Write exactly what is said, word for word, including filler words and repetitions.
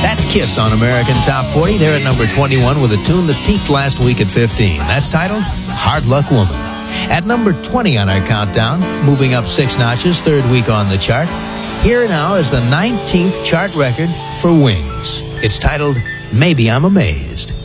That's Kiss on American Top forty. They're at number twenty-one with a tune that peaked last week at fifteen. That's titled Hard Luck Woman. At number twenty on our countdown, moving up six notches, third week on the chart, here now is the nineteenth chart record for Wings. It's titled Maybe I'm Amazed.